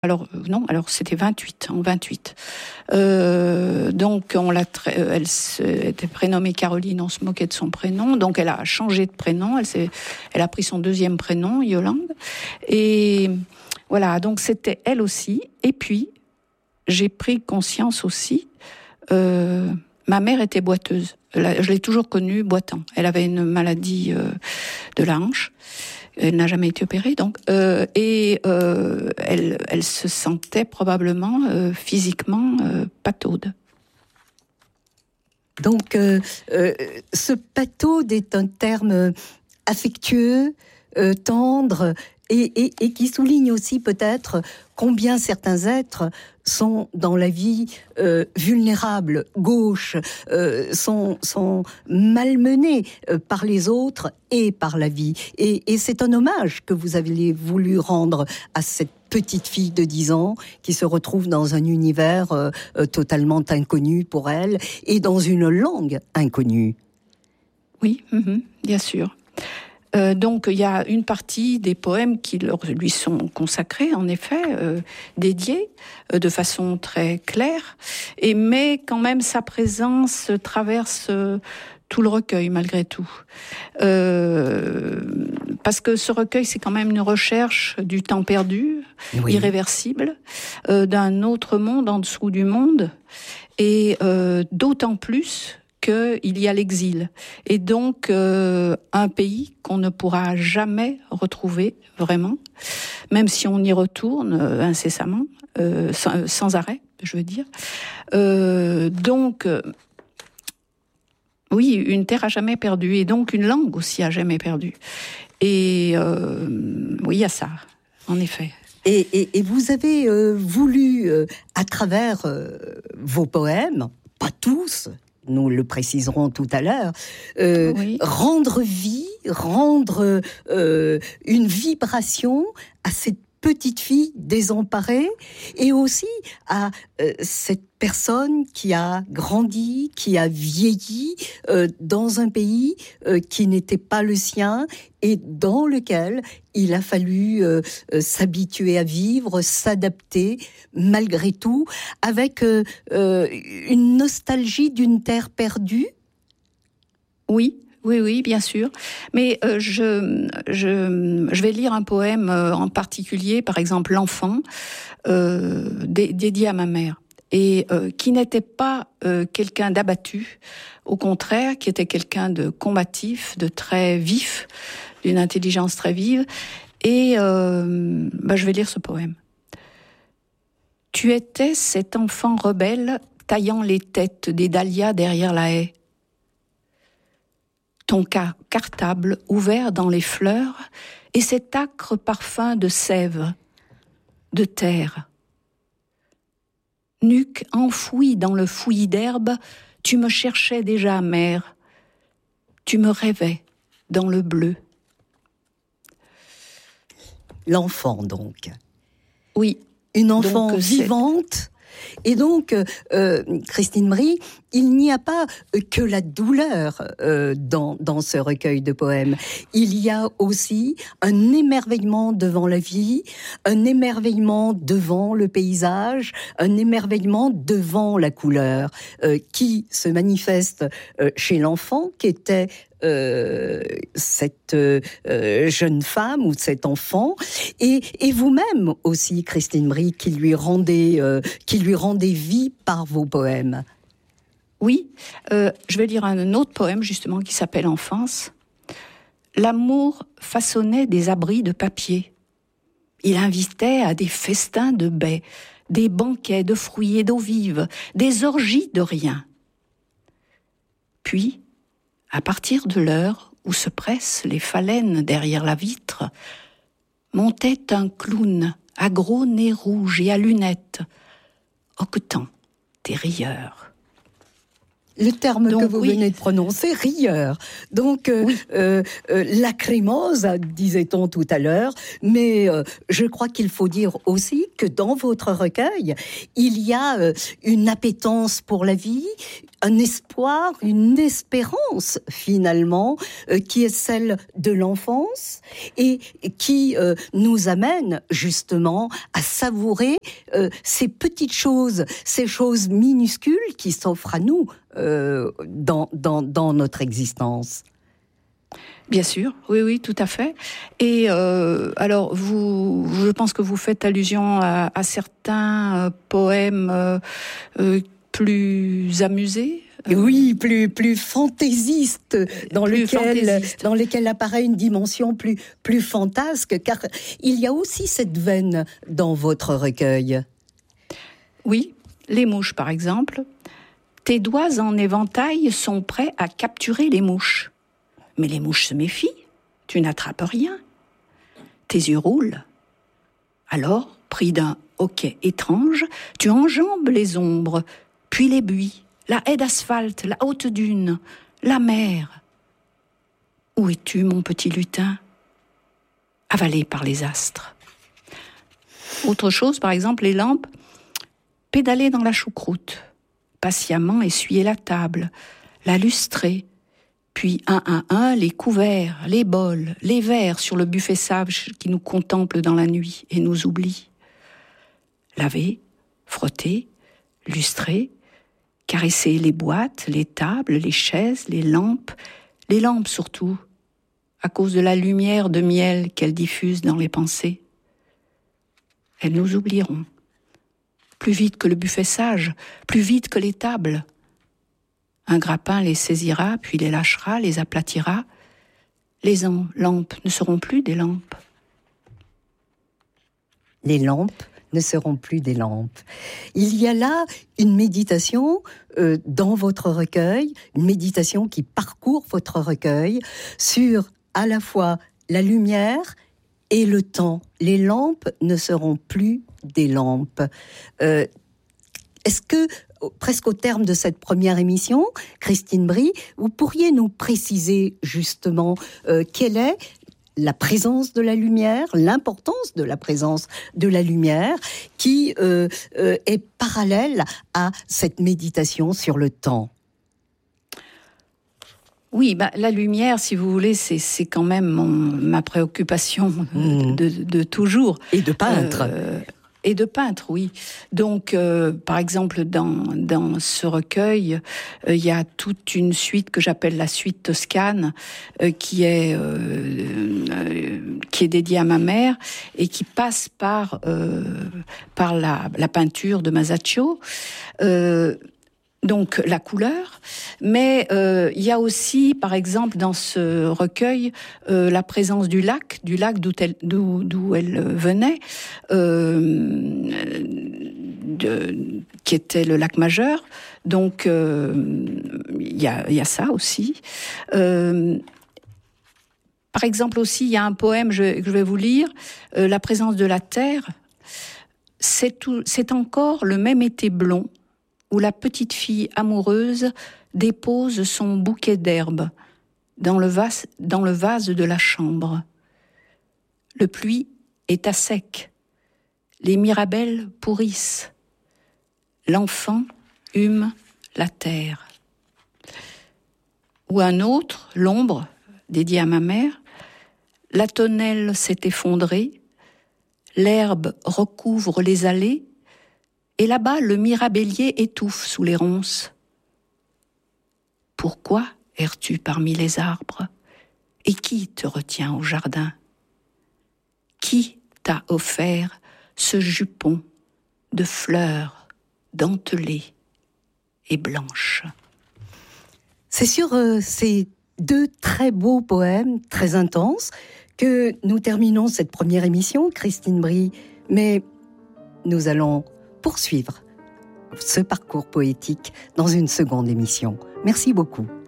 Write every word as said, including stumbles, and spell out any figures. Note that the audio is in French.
Alors euh, non, alors c'était vingt-huit, en vingt-huit. Euh, donc on l'a, tra- euh, elle se- était prénommée Caroline, on se moquait de son prénom, donc elle a changé de prénom, elle s'est, elle a pris son deuxième prénom, Yolande, et voilà, donc c'était elle aussi. Et puis j'ai pris conscience aussi, euh, ma mère était boiteuse, je l'ai toujours connue boitant. Elle avait une maladie euh, de la hanche. Elle n'a jamais été opérée, donc, euh, et euh, elle, elle se sentait probablement euh, physiquement euh, pataude. Donc, euh, euh, ce pataude est un terme affectueux, euh, tendre, et, et, et qui souligne aussi peut-être combien certains êtres sont dans la vie euh, vulnérables, gauches, euh, sont, sont malmenés euh, par les autres et par la vie. Et, et c'est un hommage que vous avez voulu rendre à cette petite fille de dix ans qui se retrouve dans un univers euh, euh, totalement inconnu pour elle et dans une langue inconnue. Oui, mm-hmm, bien sûr. Euh, donc il y a une partie des poèmes qui leur, lui sont consacrés, en effet, euh, dédiés, euh, de façon très claire, et mais quand même sa présence traverse euh, tout le recueil malgré tout. Euh, parce que ce recueil, c'est quand même une recherche du temps perdu, oui. irréversible, euh, d'un autre monde en dessous du monde, et euh, d'autant plus qu'il y a l'exil. Et donc, euh, un pays qu'on ne pourra jamais retrouver, vraiment, même si on y retourne euh, incessamment, euh, sans, sans arrêt, je veux dire. Euh, donc, euh, oui, une terre à jamais perdue, et donc une langue aussi à jamais perdue. Et euh, oui, il y a ça, en effet. Et, et, et vous avez euh, voulu, euh, à travers euh, vos poèmes, pas tous, nous le préciserons tout à l'heure, euh, oui. rendre vie, rendre euh, une vibration à cette petite fille désemparée et aussi à euh, cette personne qui a grandi, qui a vieilli euh, dans un pays euh, qui n'était pas le sien et dans lequel il a fallu euh, euh, s'habituer à vivre, s'adapter malgré tout, avec euh, euh, une nostalgie d'une terre perdue. Oui. Oui, oui, bien sûr. Mais euh, je, je, je vais lire un poème euh, en particulier, par exemple L'Enfant, euh, dé- dédié à ma mère, et euh, qui n'était pas euh, quelqu'un d'abattu, au contraire, qui était quelqu'un de combatif, de très vif, d'une intelligence très vive. Et euh, bah, je vais lire ce poème. Tu étais cet enfant rebelle taillant les têtes des dahlias derrière la haie. Ton car- cartable ouvert dans les fleurs et cet âcre parfum de sève, de terre. Nuque enfouie dans le fouillis d'herbe, tu me cherchais déjà, mère. Tu me rêvais dans le bleu. L'enfant, donc. Oui. Une enfant donc, vivante. C'est... Et donc, euh, Christine Brie, il n'y a pas que la douleur euh, dans, dans ce recueil de poèmes. Il y a aussi un émerveillement devant la vie, un émerveillement devant le paysage, un émerveillement devant la couleur, euh, qui se manifeste euh, chez l'enfant, qui était Euh, cette euh, jeune femme ou cet enfant, et, et vous-même aussi, Christine Brie, qui lui rendez, euh, qui lui rendez vie par vos poèmes. Oui, euh, je vais lire un autre poème justement qui s'appelle Enfance. L'amour façonnait des abris de papier. Il invitait à des festins de baies, des banquets de fruits et d'eau vive, des orgies de rien. Puis, à partir de l'heure où se pressent les phalènes derrière la vitre, montait un clown à gros nez rouge et à lunettes, octant des rieurs. Le terme Donc, que vous oui. venez de prononcer, rieur. Donc, euh, oui. euh, euh, lacrymose, disait-on tout à l'heure, mais euh, je crois qu'il faut dire aussi que dans votre recueil, il y a euh, une appétence pour la vie, un espoir, une espérance finalement, euh, qui est celle de l'enfance et qui euh, nous amène justement à savourer euh, ces petites choses, ces choses minuscules qui s'offrent à nous euh, dans, dans, dans notre existence. Bien sûr, oui, oui, tout à fait. Et euh, alors, vous, je pense que vous faites allusion à, à certains euh, poèmes euh, euh, plus amusés. Oui, plus plus fantaisistes, dans plus lequel fantaisiste. dans lesquels apparaît une dimension plus plus fantasque, car il y a aussi cette veine dans votre recueil. Oui, les mouches, par exemple. Tes doigts en éventail sont prêts à capturer les mouches. Mais les mouches se méfient, tu n'attrapes rien. Tes yeux roulent. Alors, pris d'un hoquet étrange, tu enjambes les ombres, puis les buis, la haie d'asphalte, la haute dune, la mer. Où es-tu, mon petit lutin ? Avalé par les astres. Autre chose, par exemple, les lampes, pédaler dans la choucroute, patiemment essuyer la table, la lustrer, puis un à un, les couverts, les bols, les verres sur le buffet sage qui nous contemple dans la nuit et nous oublie. Laver, frotter, lustrer, caresser les boîtes, les tables, les chaises, les lampes, les lampes surtout, à cause de la lumière de miel qu'elles diffusent dans les pensées. Elles nous oublieront, plus vite que le buffet sage, plus vite que les tables. Un grappin les saisira, puis les lâchera, les aplatira. Les en- lampes ne seront plus des lampes. Les lampes ne seront plus des lampes. Il y a là une méditation euh, dans votre recueil, une méditation qui parcourt votre recueil sur à la fois la lumière et le temps. Les lampes ne seront plus des lampes. Euh, est-ce que, presque au terme de cette première émission, Christine Brie, vous pourriez nous préciser justement euh, quelle est la présence de la lumière, l'importance de la présence de la lumière, qui euh, euh, est parallèle à cette méditation sur le temps? Oui, bah, la lumière, si vous voulez, c'est, c'est quand même mon, ma préoccupation mmh. de, de, de toujours. Et de peintre. Euh, Et de peintre, oui. Donc, euh, par exemple, dans dans ce recueil, euh, il y a toute une suite que j'appelle la suite toscane, euh, qui est euh, euh, qui est dédiée à ma mère et qui passe par euh, par la la peinture de Masaccio. Euh, Donc la couleur, mais euh, il y a aussi, par exemple, dans ce recueil, euh, la présence du lac, du lac d'où elle, d'où, d'où elle venait, euh, de, qui était le lac Majeur. Donc euh, il y a, il y a ça aussi. Euh, par exemple aussi, il y a un poème je, que je vais vous lire, euh, La présence de la terre. C'est, tout, c'est encore le même été blond, où la petite fille amoureuse dépose son bouquet d'herbes dans le vase, dans le vase de la chambre. Le pluie est à sec, les mirabelles pourrissent, l'enfant hume la terre. Ou un autre, l'ombre, dédié à ma mère, la tonnelle s'est effondrée, l'herbe recouvre les allées, et là-bas, le mirabellier étouffe sous les ronces. Pourquoi erres-tu parmi les arbres ? Et qui te retient au jardin ? Qui t'a offert ce jupon de fleurs dentelées et blanches ? C'est sur euh, ces deux très beaux poèmes, très intenses, que nous terminons cette première émission, Christine Brie. Mais nous allons poursuivre ce parcours poétique dans une seconde émission. Merci beaucoup.